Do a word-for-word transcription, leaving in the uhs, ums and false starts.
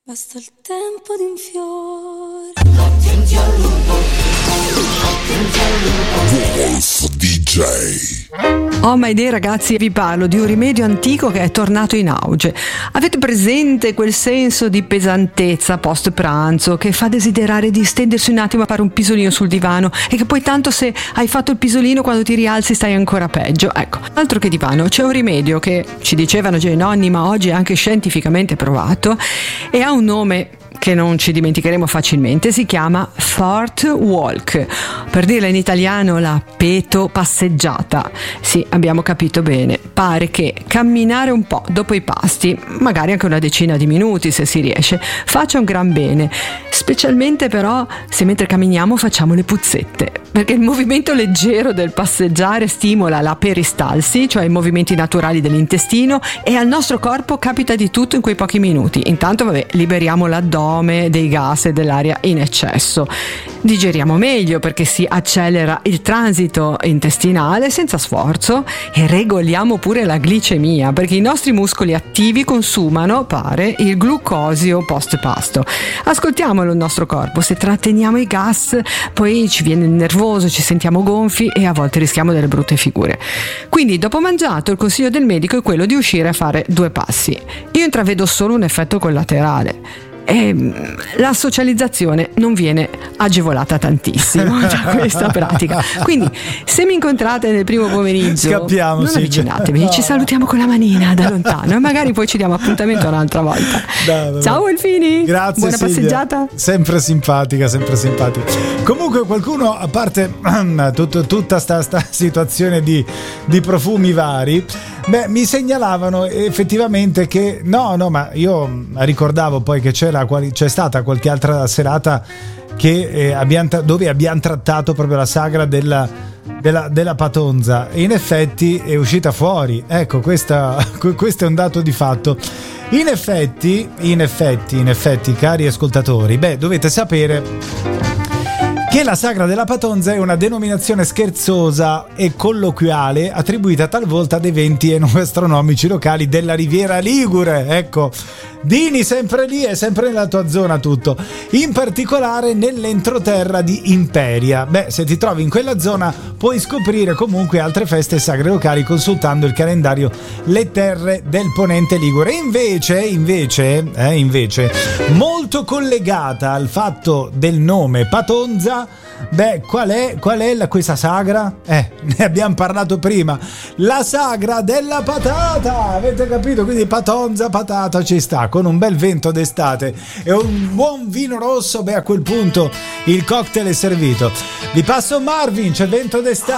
Basta il tempo di un fiore. Attenti al lupo. Attenti al lupo. Wolf D J. Oh my day ragazzi, vi parlo di un rimedio antico che è tornato in auge. Avete presente quel senso di pesantezza post pranzo che fa desiderare di stendersi un attimo a fare un pisolino sul divano e che poi tanto se hai fatto il pisolino quando ti rialzi stai ancora peggio? Ecco, altro che divano, c'è un rimedio che ci dicevano già i nonni ma oggi è anche scientificamente provato e ha un nome che non ci dimenticheremo facilmente, si chiama Fort Walk, per dirla in italiano la peto passeggiata. Sì, abbiamo capito bene, pare che camminare un po' dopo i pasti, magari anche una decina di minuti se si riesce, faccia un gran bene, specialmente però se mentre camminiamo facciamo le puzzette, perché il movimento leggero del passeggiare stimola la peristalsi, cioè i movimenti naturali dell'intestino, e al nostro corpo capita di tutto in quei pochi minuti. Intanto vabbè, liberiamo l'addome dei gas e dell'aria in eccesso, digeriamo meglio perché si accelera il transito intestinale senza sforzo e regoliamo pure la glicemia perché i nostri muscoli attivi consumano, pare, il glucosio post pasto. Ascoltiamolo il nostro corpo, se tratteniamo i gas poi ci viene nervoso, ci sentiamo gonfi e a volte rischiamo delle brutte figure. Quindi dopo mangiato il consiglio del medico è quello di uscire a fare due passi. Io intravedo solo un effetto collaterale. E la socializzazione non viene agevolata tantissimo da questa pratica, quindi se mi incontrate nel primo pomeriggio Scappiamo, non sì, avvicinatevi, no. Ci salutiamo con la manina da lontano e magari poi ci diamo appuntamento un'altra volta. Dai, dai. Ciao Elfini, grazie, buona Silvia. passeggiata. Sempre simpatica, sempre simpatica. Comunque qualcuno, a parte tutto, tutta sta, sta situazione di, di profumi vari, beh, mi segnalavano effettivamente che no, no, ma io ricordavo poi che c'era c'è stata qualche altra serata che eh, abbiamo, dove abbiamo trattato proprio la sagra della, della, della patonza e in effetti è uscita fuori, ecco, questa, questo è un dato di fatto. In effetti, in effetti, in effetti, cari ascoltatori, beh, dovete sapere che la sagra della patonza è una denominazione scherzosa e colloquiale attribuita talvolta ad eventi enogastronomici locali della Riviera Ligure. Ecco, Dini sempre lì e sempre nella tua zona tutto, in particolare nell'entroterra di Imperia. Beh, se ti trovi in quella zona puoi scoprire comunque altre feste e sagre locali consultando il calendario Le Terre del Ponente Ligure. Invece, invece, eh, invece, molto collegata al fatto del nome patonza, beh, qual è, qual è la, questa sagra? Eh, ne abbiamo parlato prima, la sagra della patata, avete capito? Quindi patonza, patata ci sta, con un bel vento d'estate e un buon vino rosso, beh, a quel punto il cocktail è servito. Vi passo Marvin, c'è vento d'estate.